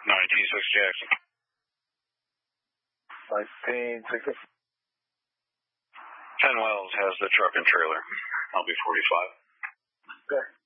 1960 Jackson. 1960. 10 Wells has the truck and trailer. I'll be 45. Okay.